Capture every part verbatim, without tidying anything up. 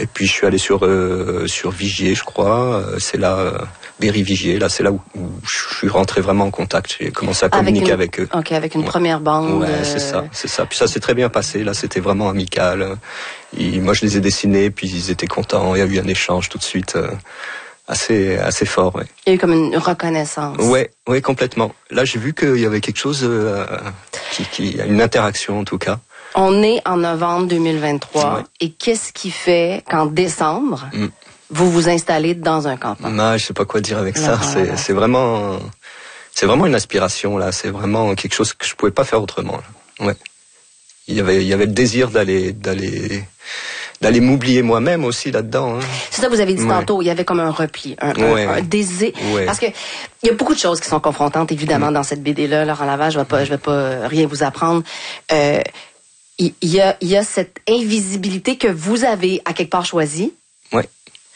Et puis je suis allé sur euh, sur Vigier, je crois. Euh, c'est là, euh, Berry-Vigier. Là, c'est là où, où je suis rentré vraiment en contact. J'ai commencé à communiquer avec, une, avec eux. Ok, avec une ouais. première bande. Ouais, euh... c'est ça, c'est ça. Puis ça s'est très bien passé. Là, c'était vraiment amical. Et moi, je les ai dessinés, puis ils étaient contents. Il y a eu un échange tout de suite. Euh, assez assez fort, ouais. Il y a eu comme une reconnaissance. Ouais, ouais, complètement. Là, j'ai vu qu'il y avait quelque chose, euh, qui, qui, une interaction en tout cas. On est en novembre deux mille vingt-trois, ouais. Et qu'est-ce qui fait qu'en décembre, mm. vous vous installez dans un campement? Non, je sais pas quoi dire avec non, ça. Voilà. C'est, c'est vraiment, c'est vraiment une aspiration là. C'est vraiment quelque chose que je pouvais pas faire autrement. Là. Ouais. Il y avait, il y avait le désir d'aller, d'aller. d'aller m'oublier moi-même aussi là-dedans. Hein. C'est ça que vous avez dit ouais. tantôt, il y avait comme un repli, un, ouais. un, un désir. Ouais. Parce que il y a beaucoup de choses qui sont confrontantes, évidemment, mmh. dans cette B D-là. Laurent Laval, je vais pas, je vais pas rien vous apprendre. Euh, il y a, il y a cette invisibilité que vous avez à quelque part choisie. Oui.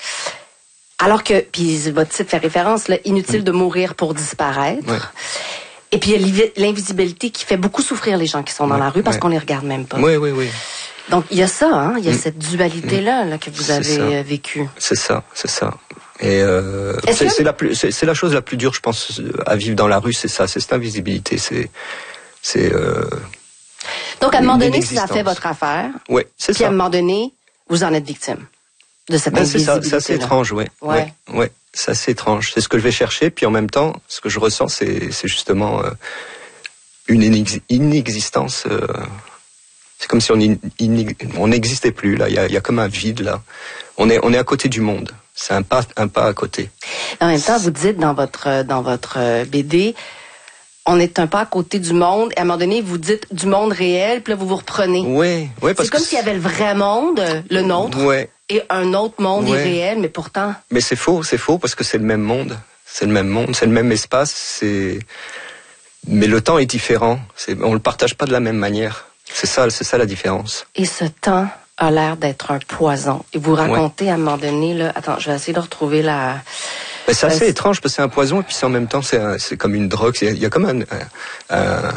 Alors que, puis votre titre fait référence, là, inutile mmh. de mourir pour disparaître. Ouais. Et puis il y a l'invisibilité qui fait beaucoup souffrir les gens qui sont dans ouais. la rue parce ouais. qu'on les regarde même pas. Oui, oui, oui. Donc, il y a ça, hein? Il y a mmh. cette dualité-là là, que vous avez vécue. C'est ça, c'est ça. Et euh, c'est, que... c'est, la plus, c'est, c'est la chose la plus dure, je pense, à vivre dans la rue, c'est ça, c'est cette invisibilité. C'est, c'est, euh, Donc, à un moment donné, ça fait votre affaire. Oui, c'est puis ça. Puis à un moment donné, vous en êtes victime de cette ben, invisibilité. C'est ça, c'est assez étrange, oui. Ouais. Ouais, ouais, c'est assez étrange. C'est ce que je vais chercher, puis en même temps, ce que je ressens, c'est, c'est justement euh, une inex- inexistence... Euh, C'est comme si on on n'existait plus là. Il y a, il y a comme un vide là. On est on est à côté du monde. C'est un pas un pas à côté. En même temps, vous dites dans votre dans votre B D, on est un pas à côté du monde. Et à un moment donné, vous dites du monde réel, puis là vous vous reprenez. Oui, oui, parce c'est comme que s'il y avait le vrai monde, le nôtre, ouais. et un autre monde ouais. irréel, mais pourtant. Mais c'est faux, c'est faux parce que c'est le même monde, c'est le même monde, c'est le même espace. C'est mais le temps est différent. C'est on le partage pas de la même manière. C'est ça, c'est ça la différence. Et ce temps a l'air d'être un poison. Et vous racontez ouais. à un moment donné, là, attends, je vais essayer de retrouver la... Ben, c'est assez euh, étrange parce que c'est un poison et puis c'est en même temps, c'est, un, c'est comme une drogue. Il y a comme un, un, un,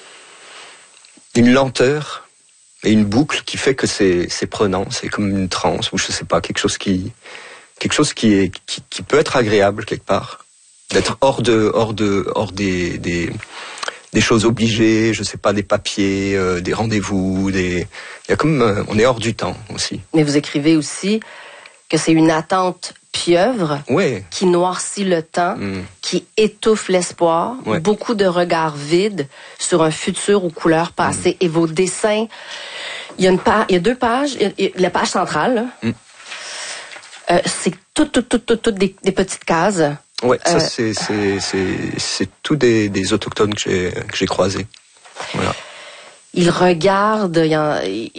une lenteur et une boucle qui fait que c'est, c'est prenant. C'est comme une transe ou je sais pas, quelque chose qui, quelque chose qui est, qui, qui peut être agréable quelque part. D'être hors de, hors de, hors des, des, des choses obligées, je sais pas, des papiers, euh, des rendez-vous, des, il y a comme, euh, on est hors du temps aussi. Mais vous écrivez aussi que c'est une attente pieuvre ouais. qui noircit le temps, mm. qui étouffe l'espoir, ouais. beaucoup de regards vides sur un futur aux couleurs passées. Mm. Et vos dessins, il y a une page, il y a deux pages, il y a la page centrale, là, mm. euh, c'est toutes, toutes, toutes, toutes, toutes des, des petites cases. Ouais, ça euh, c'est c'est c'est c'est tous des des autochtones que j'ai que j'ai croisés. Voilà. Ils regardent, il y a,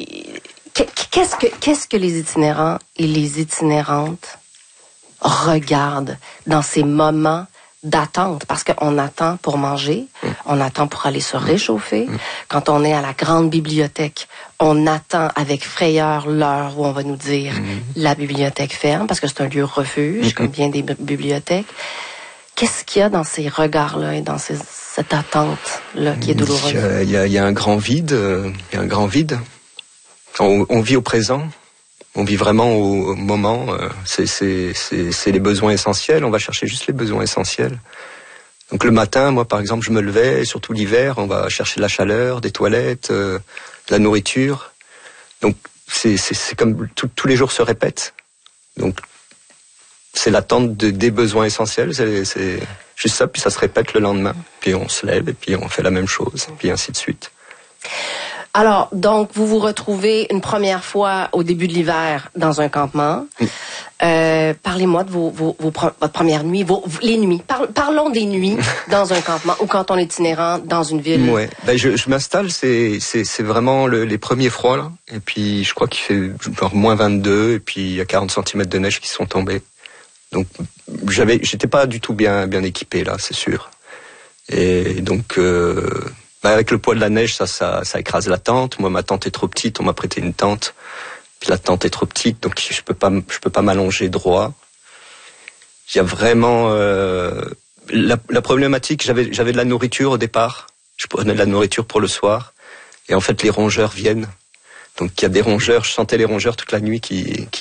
qu'est-ce que qu'est-ce que les itinérants et les itinérantes regardent dans ces moments d'attente, parce qu'on attend pour manger, mmh. on attend pour aller se réchauffer. Mmh. Quand on est à la grande bibliothèque, on attend avec frayeur l'heure où on va nous dire mmh. la bibliothèque ferme, parce que c'est un lieu refuge, mmh. comme bien des bibliothèques. Qu'est-ce qu'il y a dans ces regards-là et dans ces, cette attente-là qui est douloureuse? Il y a, il y a, il y a un grand vide, euh, il y a un grand vide. On, on vit au présent. On vit vraiment au, au moment, euh, c'est, c'est, c'est, c'est les besoins essentiels, on va chercher juste les besoins essentiels. Donc le matin, moi par exemple, je me levais, surtout l'hiver, on va chercher de la chaleur, des toilettes, euh, de la nourriture. Donc c'est, c'est, c'est comme tout, tous les jours se répètent. Donc c'est l'attente de, des besoins essentiels, c'est, c'est juste ça, puis ça se répète le lendemain. Puis on se lève et puis on fait la même chose, puis ainsi de suite. Alors, donc, vous vous retrouvez une première fois au début de l'hiver dans un campement. Mm. Euh, parlez-moi de vos, vos, vos, votre première nuit, vos, les nuits. Par, parlons des nuits dans un campement ou quand on est itinérant dans une ville. Ouais, ben je, je m'installe, c'est, c'est, c'est vraiment le, les premiers froids, là. Et puis, je crois qu'il fait genre moins vingt-deux, et puis il y a quarante centimètres de neige qui sont tombés. Donc, j'avais, j'étais pas du tout bien, bien équipé, là, c'est sûr. Et donc... Euh, avec le poids de la neige, ça, ça, ça écrase la tente. Moi, ma tente est trop petite. On m'a prêté une tente. Puis la tente est trop petite, donc je peux pas, je peux pas m'allonger droit. Il y a vraiment euh, la, la problématique. J'avais, j'avais de la nourriture au départ. Je prenais de la nourriture pour le soir. Et en fait, les rongeurs viennent. Donc il y a des rongeurs. Je sentais les rongeurs toute la nuit qui, qui,